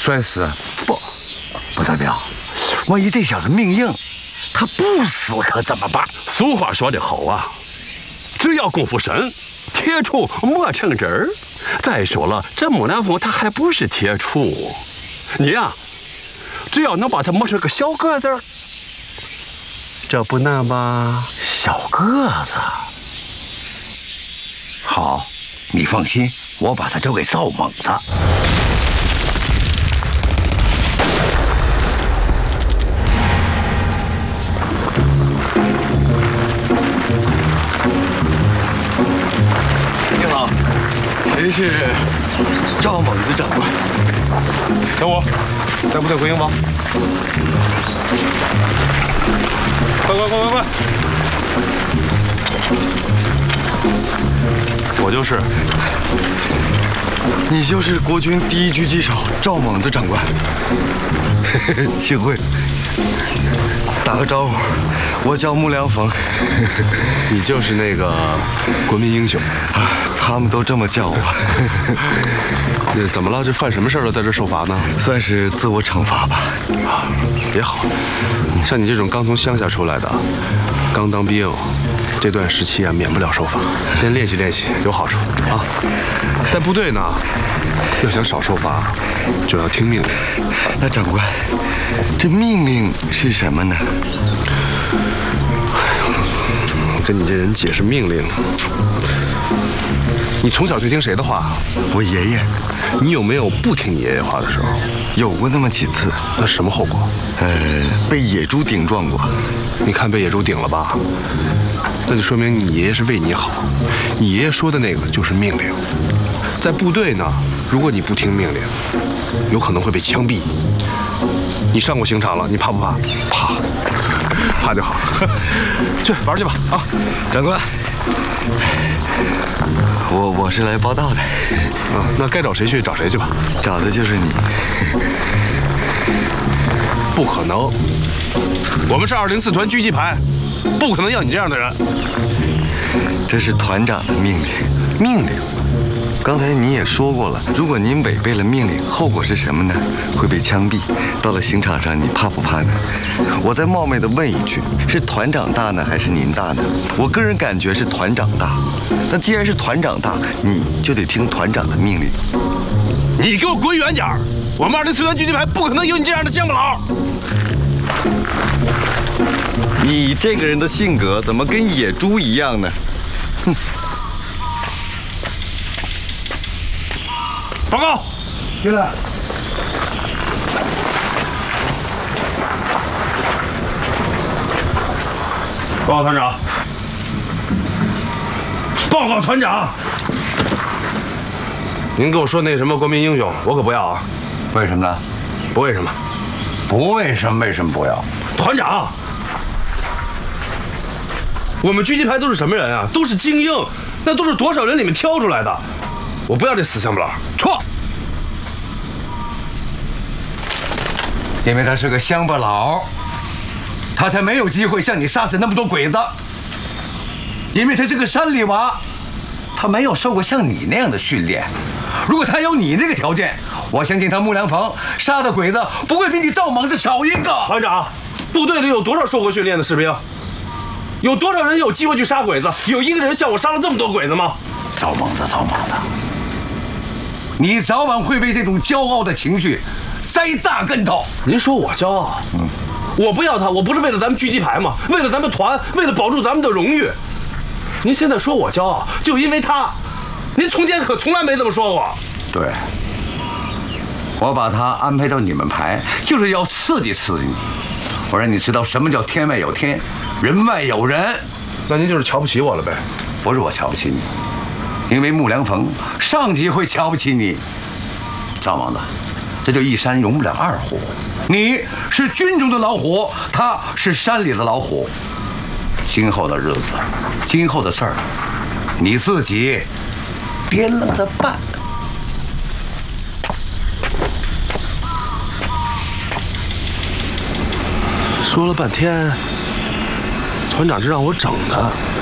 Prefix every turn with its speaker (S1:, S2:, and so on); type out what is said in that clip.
S1: 摔死？
S2: 不代表，万一这小子命硬，他不死可怎么办？
S3: 俗话说得好啊，只要功夫深，铁杵磨成针儿。再说了，这木兰凤他还不是铁杵，你呀，只要能把他磨成个小个子儿，这不难吧？
S2: 小个子。好，你放心，我把他交给赵猛子。
S4: 你好，谁是赵猛子长官？
S1: 小五，带部队回营房。快！我就是。
S4: 你就是国军第1狙击手赵猛子长官。幸会。打个招呼，我叫穆良逢。
S1: 你就是那个国民英雄
S4: 啊，他们都这么叫我。
S1: 这怎么了？这犯什么事了，在这受罚呢？
S4: 算是自我惩罚吧。
S1: 啊，也好。像你这种刚从乡下出来的，刚当兵，这段时期啊，免不了受罚。先练习练习，有好处啊。在部队呢，要想少受罚，就要听命令。
S4: 那长官，这命令是什么呢？
S1: 跟你这人解释命令，你从小最听谁的话？
S4: 我爷爷。
S1: 你有没有不听你爷爷话的时候？
S4: 有过那么几次。
S1: 那什么后果？
S4: 被野猪顶撞过。
S1: 你看被野猪顶了吧？那就说明你爷爷是为你好。你爷爷说的那个就是命令。在部队呢，如果你不听命令，有可能会被枪毙。你上过刑场了，你怕不怕？怕，怕就好。去玩去吧啊！
S4: 长官，我是来报道的。
S1: 啊，那该找谁去找谁去吧。
S4: 找的就是你。
S1: 不可能，我们是204团狙击排，不可能要你这样的人。
S4: 这是团长的命令。命令。刚才你也说过了，如果您违背了命令，后果是什么呢？会被枪毙。到了刑场上，你怕不怕呢？我再冒昧地问一句，是团长大呢，还是您大呢？我个人感觉是团长大。那既然是团长大，你就得听团长的命令。
S1: 你给我滚远点儿！我们204团狙击排不可能有你这样的乡巴佬。
S4: 你这个人的性格怎么跟野猪一样呢？哼！
S1: 报告，
S5: 进来。
S1: 报告团长。报告团长。您给我说那什么国民英雄，我可不要啊！
S2: 为什么呢？
S1: 不为什么？
S2: 不为什么？为什么不要？
S1: 团长，我们狙击排都是什么人啊？都是精英，那都是多少人里面挑出来的。我不要这死乡巴佬。
S2: 错。因为他是个乡巴佬，他才没有机会像你杀死那么多鬼子。因为他是个山里娃，他没有受过像你那样的训练。如果他有你那个条件，我相信他穆良逢杀的鬼子不会比你赵猛子少一个。
S1: 团长，部队里有多少受过训练的士兵？有多少人有机会去杀鬼子？有一个人像我杀了这么多鬼子吗？
S2: 赵猛子，你早晚会被这种骄傲的情绪栽大跟头。
S1: 您说我骄傲？我不要他，我不是为了咱们狙击排吗？为了咱们团，为了保住咱们的荣誉。您现在说我骄傲，就因为他。您从前可从来没这么说过。
S2: 对，我把他安排到你们排，就是要刺激刺激你，我让你知道什么叫天外有天，人外有人。
S1: 那您就是瞧不起我了呗？
S2: 不是我瞧不起你，因为穆良逢上级会瞧不起你。赵猛子，这就一山容不了二虎。你是军中的老虎，他是山里的老虎。今后的日子，今后的事儿，你自己掂量着办。
S1: 说了半天，团长这让我整的。